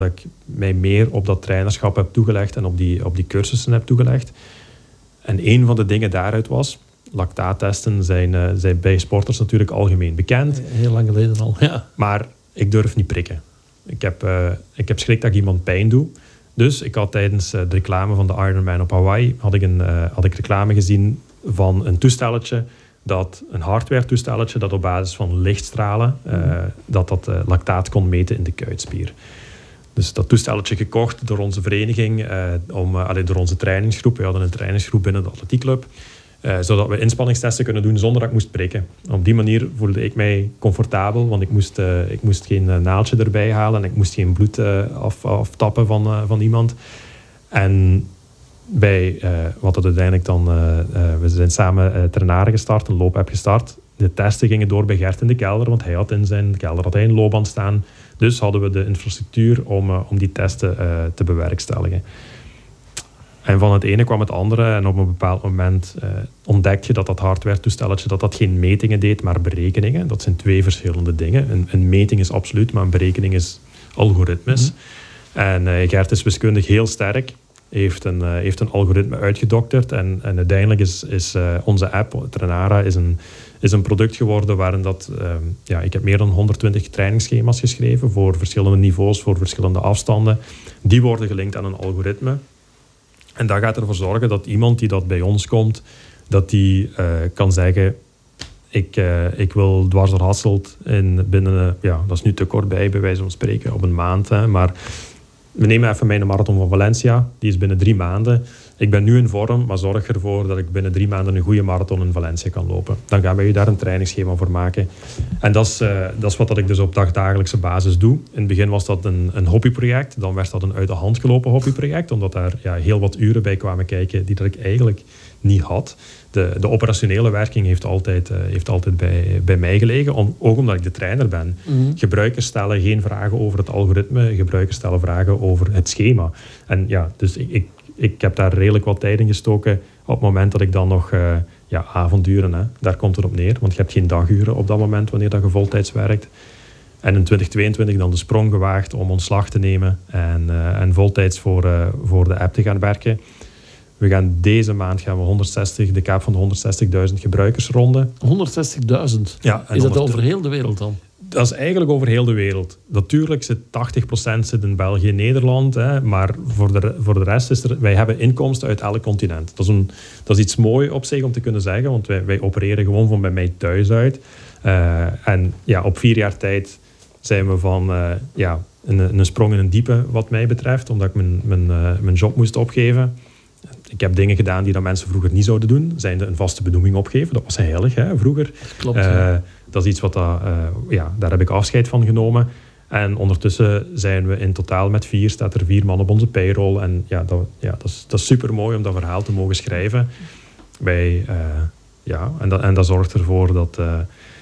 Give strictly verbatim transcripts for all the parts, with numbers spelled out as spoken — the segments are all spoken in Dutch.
dat ik mij meer op dat trainerschap heb toegelegd en op die, op die cursussen heb toegelegd. En een van de dingen daaruit was, lactaattesten zijn, uh, zijn bij sporters natuurlijk algemeen bekend. Heel lang geleden al, ja. Maar ik durf niet prikken. Ik heb, uh, ik heb schrik dat ik iemand pijn doe. Dus ik had tijdens uh, de reclame van de Ironman op Hawaii had ik, een, uh, had ik reclame gezien van een toestelletje, dat, een hardware toestelletje dat op basis van lichtstralen uh, mm. dat dat uh, lactaat kon meten in de kuitspier. Dus dat toestelletje gekocht door onze vereniging, uh, om, uh, allee, door onze trainingsgroep. We hadden een trainingsgroep binnen de atletiekclub. Uh, zodat we inspanningstesten kunnen doen zonder dat ik moest prikken. Op die manier voelde ik mij comfortabel, want ik moest, uh, ik moest geen uh, naaldje erbij halen en ik moest geen bloed uh, af, aftappen van, uh, van iemand. En bij uh, wat het uiteindelijk dan... Uh, uh, we zijn samen uh, Ternaren gestart, een loopapp gestart. De testen gingen door bij Gert in de kelder, want hij had in zijn kelder had hij een loopband staan. Dus hadden we de infrastructuur om, uh, om die testen uh, te bewerkstelligen. En van het ene kwam het andere en op een bepaald moment uh, ontdek je dat dat hardware-toestelletje dat dat geen metingen deed, maar berekeningen. Dat zijn twee verschillende dingen. Een, een meting is absoluut, maar een berekening is algoritmes. Mm-hmm. En uh, Gert is wiskundig heel sterk, heeft een, uh, heeft een algoritme uitgedokterd en, en uiteindelijk is, is uh, onze app, Trenara, is een, is een product geworden waarin dat... Uh, ja, ik heb meer dan honderdtwintig trainingsschema's geschreven voor verschillende niveaus, voor verschillende afstanden. Die worden gelinkt aan een algoritme. En dat gaat ervoor zorgen dat iemand die dat bij ons komt, dat die uh, kan zeggen, ik, uh, ik wil dwars door Hasselt in binnen, uh, ja, dat is nu te kort bij, bij wijze van spreken, op een maand. Hè, maar we nemen even mijn marathon van Valencia, die is binnen drie maanden. Ik ben nu in vorm, maar zorg ervoor dat ik binnen drie maanden een goede marathon in Valencia kan lopen. Dan gaan wij je daar een trainingsschema voor maken. En dat is, uh, dat is wat ik dus op dagdagelijkse basis doe. In het begin was dat een, een hobbyproject. Dan werd dat een uit de hand gelopen hobbyproject. Omdat daar ja, heel wat uren bij kwamen kijken die dat ik eigenlijk niet had. De, de operationele werking heeft altijd, uh, heeft altijd bij, bij mij gelegen. Om, ook omdat ik de trainer ben. Mm-hmm. Gebruikers stellen geen vragen over het algoritme. Gebruikers stellen vragen over het schema. En ja, dus ik... ik Ik heb daar redelijk wat tijd in gestoken op het moment dat ik dan nog uh, ja, avonduren, hè, daar komt het op neer. Want je hebt geen daguren op dat moment wanneer dat je voltijds werkt. En in twintig tweeëntwintig dan de sprong gewaagd om ontslag te nemen en, uh, en voltijds voor, uh, voor de app te gaan werken. We gaan deze maand gaan we honderdzestig, de kaap van de honderdzestigduizend gebruikers ronden. honderdzestigduizend? Ja. Is dat over heel de wereld dan? Dat is eigenlijk over heel de wereld. Natuurlijk zit tachtig procent zit in België en Nederland. Hè, maar voor de, voor de rest is er... Wij hebben inkomsten uit elk continent. Dat is, een, dat is iets moois op zich om te kunnen zeggen. Want wij, wij opereren gewoon van bij mij thuis uit. Uh, en ja, op vier jaar tijd zijn we van... Uh, ja, een, een sprong in een diepe wat mij betreft. Omdat ik mijn, mijn, uh, mijn job moest opgeven. Ik heb dingen gedaan die dat mensen vroeger niet zouden doen. Zijnde een vaste benoeming opgeven. Dat was heilig, hè, vroeger. Klopt. Uh, ja. Dat is iets wat... Dat, uh, ja, daar heb ik afscheid van genomen. En ondertussen zijn we in totaal met vier. Staat er vier man op onze payroll. En ja, dat, ja, dat, is, dat is super mooi om dat verhaal te mogen schrijven. Wij, uh, ja, en, dat, en dat zorgt ervoor dat, uh,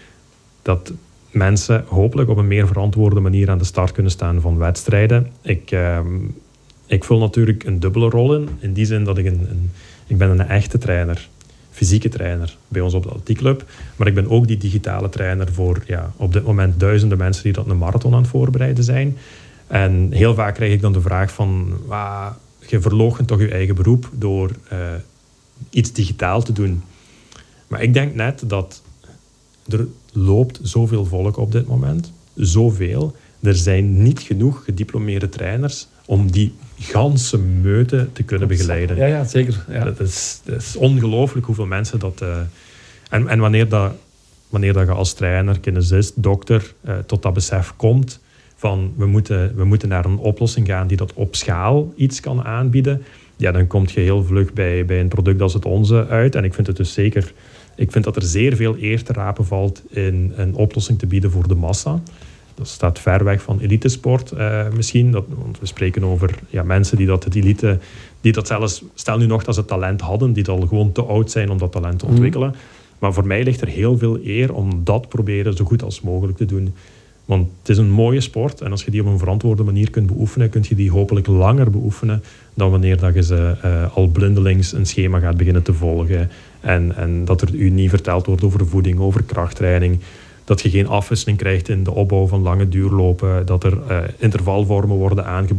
dat mensen hopelijk op een meer verantwoorde manier aan de start kunnen staan van wedstrijden. Ik... Uh, Ik vul natuurlijk een dubbele rol in. In die zin dat ik een, een... Ik ben een echte trainer. Fysieke trainer bij ons op de atletiekclub. Maar ik ben ook die digitale trainer voor ja, op dit moment duizenden mensen die dat een marathon aan het voorbereiden zijn. En heel vaak krijg ik dan de vraag van... Ah, je verloochent toch je eigen beroep door uh, iets digitaal te doen. Maar ik denk net dat er loopt zoveel volk op dit moment. Zoveel. Er zijn niet genoeg gediplomeerde trainers om die ganse meute te kunnen begeleiden. Ja, ja zeker. Ja. Dat is, dat is ongelooflijk hoeveel mensen dat... Uh, en en wanneer, dat, wanneer dat je als trainer, kinesist, dokter, uh, tot dat besef komt van we moeten, we moeten naar een oplossing gaan die dat op schaal iets kan aanbieden, ja, dan kom je heel vlug bij, bij een product als het onze uit. En ik vind het dus zeker... Ik vind dat er zeer veel eer te rapen valt in een oplossing te bieden voor de massa. Dat staat ver weg van elitesport uh, misschien. Dat, want we spreken over ja, mensen die dat het elite... Die dat zelfs, stel nu nog dat ze talent hadden, die al gewoon te oud zijn om dat talent te ontwikkelen. Mm. Maar voor mij ligt er heel veel eer om dat proberen zo goed als mogelijk te doen. Want het is een mooie sport. En als je die op een verantwoorde manier kunt beoefenen, kun je die hopelijk langer beoefenen dan wanneer dat je ze uh, al blindelings een schema gaat beginnen te volgen. En, en dat er u niet verteld wordt over voeding, over krachttraining. dat je geen afwisseling krijgt in de opbouw van lange duurlopen, dat er uh, intervalvormen worden aangeboden